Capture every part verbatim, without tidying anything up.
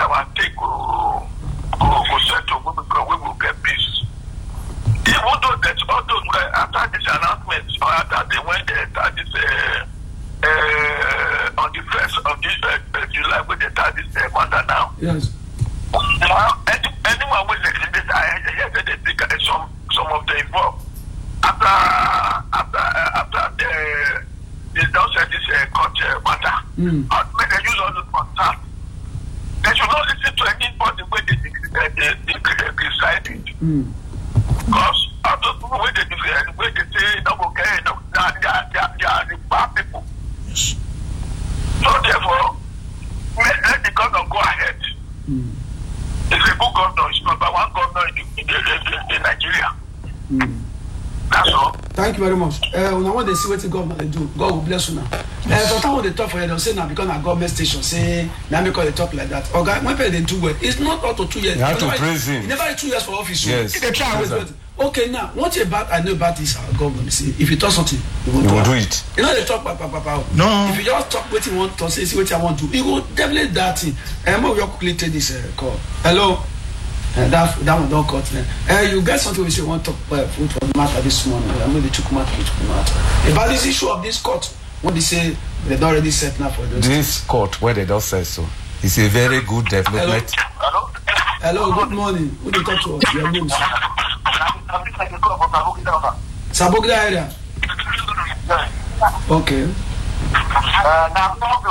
our take go go settle, we will we will get peace. Even though that all those after this announcement or after they went there at this uh, uh, on the first of this uh, July when they start this uh, wonder now. Yes. Now, any, anyone with the I hear that they think uh, some some of the involved after after uh, after the they don't say this uh, court uh, matter. Mm. Uh, when they use all those contacts, they should not listen to anybody when they they they, they, they decide it. Mm. Because out of the way they do it, when they say no okay, no, they are they are, they are the bad people. Yes. So therefore, let, let the governor go ahead. Mm. It's a good governor. It's number one governor in, in, in, in Nigeria. Mm. That's all. Thank you very much. Uh, when I want to see what the government they do, God will bless you now. Uh, sometimes when they talk for you, they'll say now because our government station say now because they talk like that. Okay, when people they do well, it's not up to two years. You have to never, praise him. You never had two years for office. Yes. So they try always. Okay, now what about I know about this our government? See, if you talk something, you will, you do, will do it. You know they talk pa pa pa pa. No. If you just talk what you want to say, see what you want to do, you will definitely that thing. And um, we will quickly take this uh, call. Hello. Uh, that that one don't cut then. Uh, you get something we say want to talk uh, for the matter this morning. I'm going to check matter about this issue of this court. What they say they don't already set now for those. This court where they don't say so. It's a very good development. Hello? Hello, good morning. Who do you talk to us? Your name, sir? Sabogida area. Okay. Uh, now,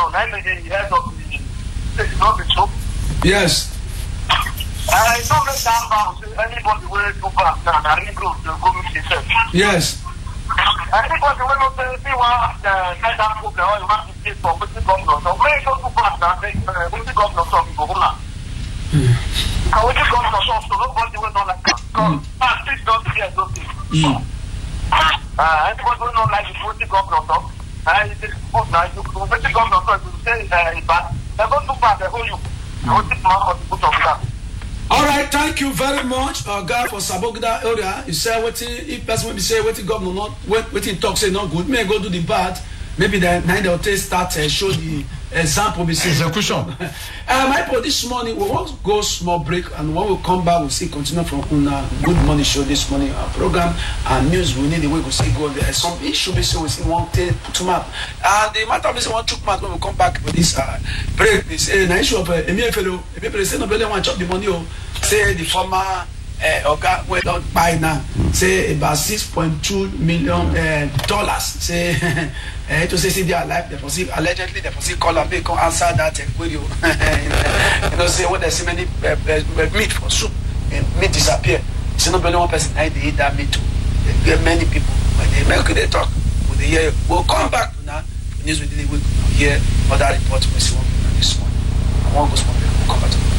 Yes. I don't let down bounce anybody will go back now. I need to go to itself. Yes. Anybody will not say what the night after the oil want to say for the governor. So where you go back now, with the governor talking for Hula. Because with the governor talking, so nobody will not like that. Because please don't hear those things. Uh, anybody will not like it with the governor talk. And it is good now. You with the governor talk, you say it's bad. They're going to pass the whole you. What's the plan for the put of that? All right, thank you very much, uh, guy for Sabogida area. You say what if person will say what the governor not what what he talk say not good. May go do the bad. Maybe the nine they'll start uh, show the example. Be execution. uh, my for this morning we want to go small break, and when we come back we'll see continue from Una Good Morning Show this morning. Our program and news we need the way we see go there. Some issue be say we see one take to map. And the matter we say one took map when we come back for this uh, break. This uh, the issue of uh, Emile Fellow. Emile say nobody want chop the money. Oh, say the former uh, Oga we don't buy now. Say about six point two million uh, dollars. Say. Uh, to say see they are alive, they possibly allegedly they possibly call and they can answer that query. You know, say when they see many uh, uh, meat for soup, uh, meat disappear. See nobody one person I they eat that meat too. There many people when they make they talk, when they hear we'll come back now. News we did we hear other reports we see one this morning. I want to go small, we'll come back to